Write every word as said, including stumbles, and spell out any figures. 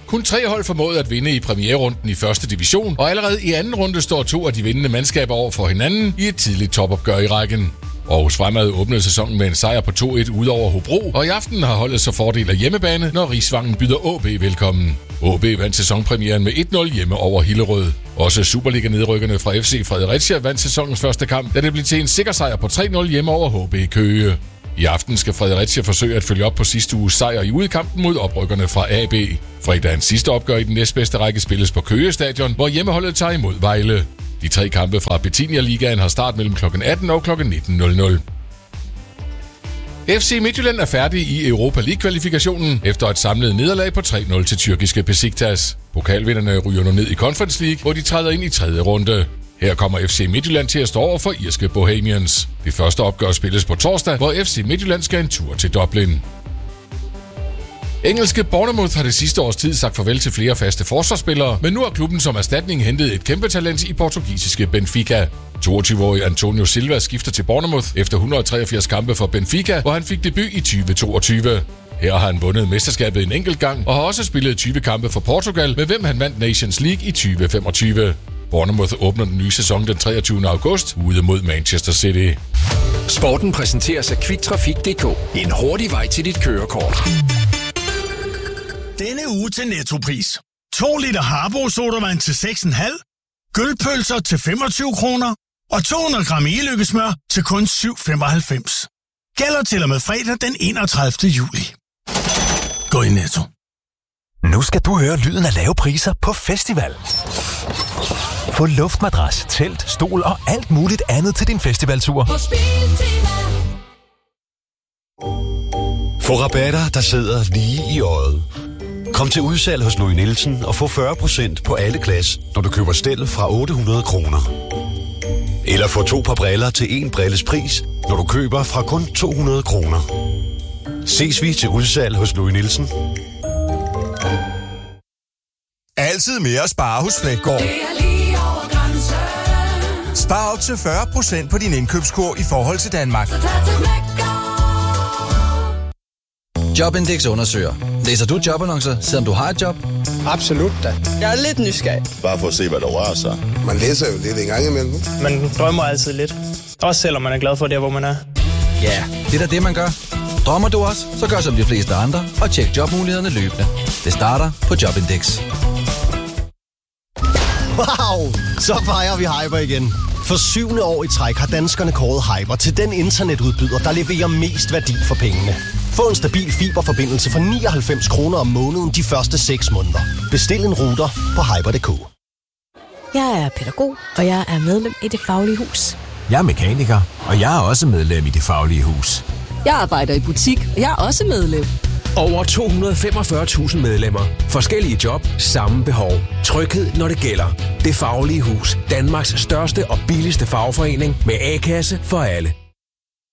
Kun tre hold formåede at vinde i premiererunden i første division, og allerede i anden runde står to af de vindende mandskaber over for hinanden i et tidligt topopgør i rækken. Aarhus Fremad åbnede sæsonen med en sejr på to et ud over Hobro, og i aften har holdet så fordel af hjemmebane, når Rigsvangen byder A B velkommen. A B vandt sæsonpremieren med et nul hjemme over Hillerød. Også Superliga-nedrykkerne fra F C Fredericia vandt sæsonens første kamp, da det blev til en sikker sejr på tre nul hjemme over H B Køge. I aften skal Fredericia forsøge at følge op på sidste uges sejr i udekampen mod oprykkerne fra A B. Fredagens sidste opgør i den næstbedste række spilles på Køge Stadion, hvor hjemmeholdet tager imod Vejle. De tre kampe fra Bettinia Ligaen har start mellem klokken atten og klokken nitten nul nul. F C Midtjylland er færdig i Europa League-kvalifikationen efter et samlet nederlag på tre nul til tyrkiske Besiktas. Pokalvinderne ryger nu ned i Conference League, hvor de træder ind i tredje runde. Her kommer F C Midtjylland til at stå over for irske Bohemians. Det første opgør spilles på torsdag, hvor F C Midtjylland skal en tur til Dublin. Engelske Bournemouth har det sidste års tid sagt farvel til flere faste forsvarsspillere, men nu har klubben som erstatning hentet et kæmpe talent i portugisiske Benfica. toogtyve-årige Antonio Silva skifter til Bournemouth efter et hundrede og treogfirs kampe for Benfica, hvor han fik debut i tyve toogtyve. Her har han vundet mesterskabet en enkelt gang og har også spillet tyve kampe for Portugal, med hvem han vandt Nations League i tyve femogtyve. Bournemouth åbner den nye sæson den treogtyvende august ude mod Manchester City. Sporten præsenteres af Quick Trafik punktum d k. En hurtig vej til dit kørekort. Denne uge til Nettopris. to liter Harbo sodavand til seks komma fem, gølpølser til femogtyve kroner og to hundrede gram e-lykkesmør til kun syv femoghalvfems. Gælder til og med fredag den enogtredivte juli. Gå i Netto. Nu skal du høre lyden af lave priser på festival. Få luftmadras, telt, stol og alt muligt andet til din festivaltur. Få rabatter, der sidder lige i øjet. Kom til udsalg hos Louis Nielsen og få fyrre procent på alle glas, når du køber stel fra otte hundrede kroner. Eller få to par briller til en brilles pris, når du køber fra kun to hundrede kroner. Ses vi til udsalg hos Louis Nielsen. Altid mere at spare hos Fleggaard. Spar op til fyrre procent på din indkøbskurv i forhold til Danmark. Jobindex undersøger. Læser du jobannoncer, selvom du har et job? Absolut da. Jeg er lidt nysgerrig. Bare for at se, hvad der rører sig. Man læser jo lidt en gang imellem. Man drømmer altid lidt. Også selvom man er glad for det, hvor man er. Ja, det er da det, man gør. Drømmer du også, så gør som de fleste andre og tjek jobmulighederne løbende. Det starter på Jobindex. Wow! Så fejrer vi Hyper igen. For syvende år i træk har danskerne kåret Hyper til den internetudbyder, der leverer mest værdi for pengene. Få en stabil fiberforbindelse for nioghalvfems kroner om måneden de første seks måneder. Bestil en router på hyper punktum d k. Jeg er pædagog, og jeg er medlem i Det Faglige Hus. Jeg er mekaniker, og jeg er også medlem i Det Faglige Hus. Jeg arbejder i butik, og jeg er også medlem. Over to hundrede og femogfyrre tusind medlemmer. Forskellige job, samme behov. Tryghed, når det gælder. Det Faglige Hus. Danmarks største og billigste fagforening med A-kasse for alle.